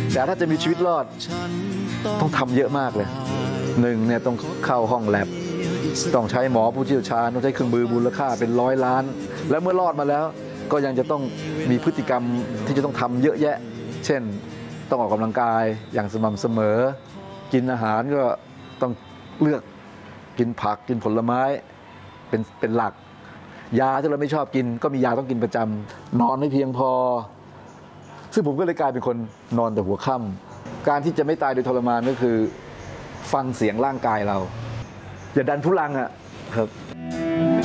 แต่ถ้าจะมีชีวิตรอดต้องทำเยอะมากเลยหนึ่งเนี่ยต้องเข้าห้องแลบต้องใช้หมอผู้เชี่ยวชาญต้องใช้เครื่องมือมูลค่าเป็น100 ล้านแล้วเมื่อรอดมาแล้วก็ยังจะต้องมีพฤติกรรมที่จะต้องทำเยอะแยะเช่นต้องออกกำลังกายอย่างสม่ำเสมอกินอาหารก็ต้องเลือกกินผักกินผลไม้เป็นหลักยาที่เราไม่ชอบกินก็มียาต้องกินประจำนอนให้เพียงพอซึ่งผมก็เลยกลายเป็นคนนอนแต่หัวค่ำการที่จะไม่ตายโดยทรมานก็คือฟังเสียงร่างกายเราอย่าดันทุลังอ่ะครับ